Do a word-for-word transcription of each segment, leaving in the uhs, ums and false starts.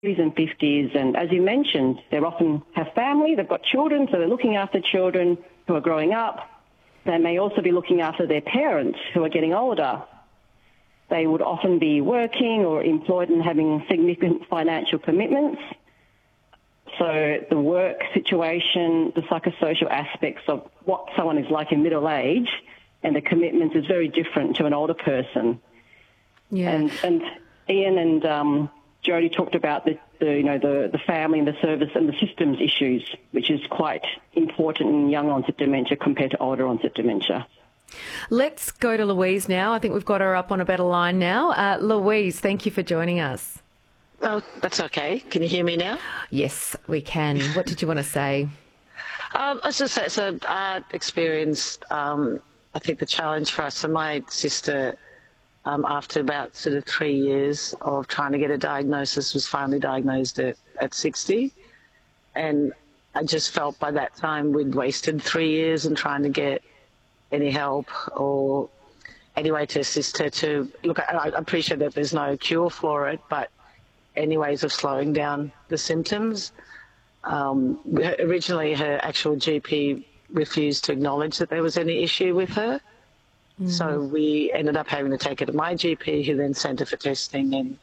and fifties, and as you mentioned, they often have family, they've got children, so they're looking after children who are growing up. They may also be looking after their parents who are getting older. They would often be working or employed and having significant financial commitments. So the work situation, the psychosocial aspects of what someone is like in middle age and the commitments is very different to an older person. Yeah. And, and Ian and um, Jodie talked about the, the, you know, the, the family and the service and the systems issues, which is quite important in young onset dementia compared to older onset dementia. Let's go to Louise now. I think we've got her up on a better line now. Uh, Louise, thank you for joining us. Oh, that's okay. Can you hear me now? Yes, we can. What did you want to say? Um, I was just say, so I experienced, um, I think, the challenge for us. So my sister, um, after about sort of three years of trying to get a diagnosis, was finally diagnosed at, at sixty. And I just felt by that time we'd wasted three years in trying to get any help or any way to assist her to, look, I appreciate that there's no cure for it, but any ways of slowing down the symptoms. Um, originally, her actual G P refused to acknowledge that there was any issue with her. Mm. So we ended up having to take her to my G P, who then sent her for testing. And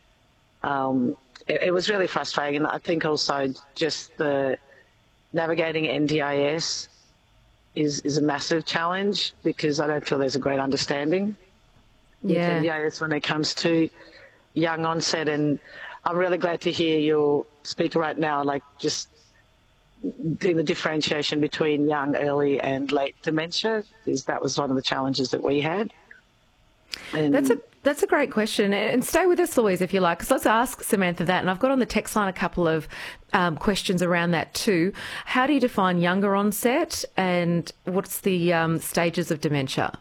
um, it, it was really frustrating. And I think also just the navigating N D I S is, is a massive challenge because I don't feel there's a great understanding yeah. with N D I S when it comes to young onset. And I'm really glad to hear your speaker right now, like just doing the differentiation between young, early and late dementia, because that was one of the challenges that we had. And that's a that's a great question. And stay with us, Louise, if you like, because let's ask Samantha that. And I've got on the text line a couple of um, questions around that too. How do you define younger onset and what's the um, stages of dementia?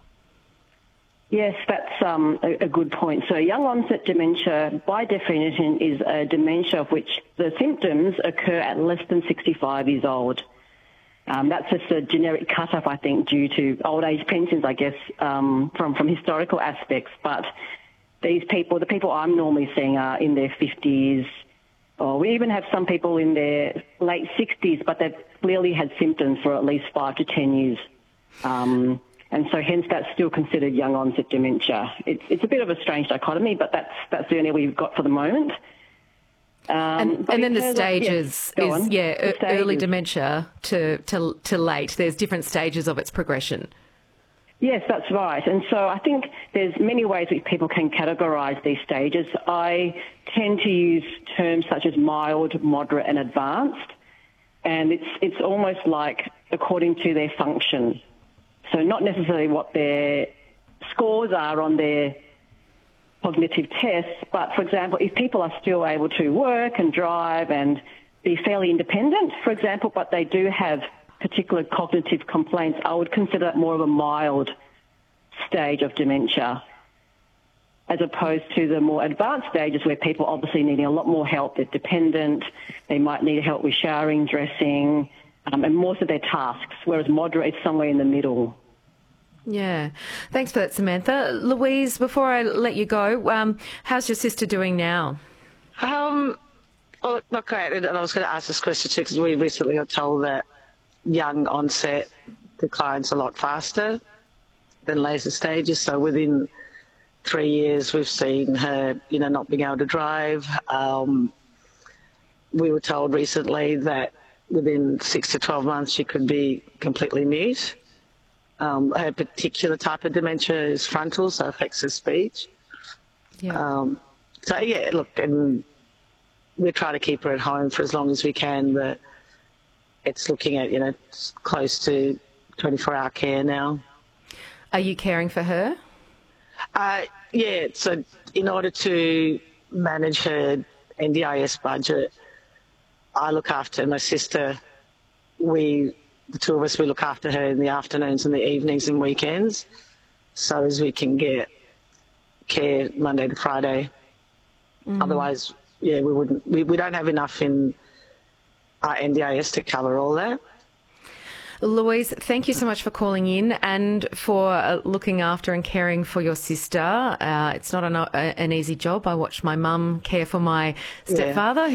Yes, that's um, a, a good point. So young onset dementia, by definition, is a dementia of which the symptoms occur at less than sixty-five years old. Um, that's just a generic cut-off, I think, due to old age pensions, I guess, um, from, from historical aspects. But these people, the people I'm normally seeing are in their fifties, or we even have some people in their late sixties, but they've clearly had symptoms for at least five to ten years. Um And so hence that's still considered young onset dementia. It's, it's a bit of a strange dichotomy, but that's that's the only we've got for the moment. Um, and, and then the stages of, yes, is, yeah, the stages. early dementia to, to, to late. There's different stages of its progression. Yes, that's right. And so I think there's many ways that people can categorise these stages. I tend to use terms such as mild, moderate and advanced. And it's it's almost like according to their function. So not necessarily what their scores are on their cognitive tests, but, for example, if people are still able to work and drive and be fairly independent, for example, but they do have particular cognitive complaints, I would consider that more of a mild stage of dementia, as opposed to the more advanced stages where people obviously needing a lot more help. They're dependent, they might need help with showering, dressing, um, and most of their tasks, whereas moderate is somewhere in the middle. Yeah. Thanks for that, Samantha. Louise, before I let you go, um, how's your sister doing now? Um, well, not great. And I was going to ask this question too, because we recently got told that young onset declines a lot faster than later stages. So within three years, we've seen her, you know, not being able to drive. Um, we were told recently that within six to twelve months, she could be completely mute. Um, her particular type of dementia is frontal, so affects her speech. Yeah. Um, so, yeah, look, and we try to keep her at home for as long as we can, but it's looking at, you know, close to twenty-four hour care now. Are you caring for her? Uh, yeah, so in order to manage her N D I S budget, I look after my sister. We, the two of us, we look after her in the afternoons and the evenings and weekends, so as we can get care Monday to Friday. Mm. Otherwise, yeah, we wouldn't. We, we don't have enough in our N D I S to cover all that. Louise, thank you so much for calling in and for uh, looking after and caring for your sister. Uh, it's not an, uh, an easy job. I watched my mum care for my stepfather. Yeah.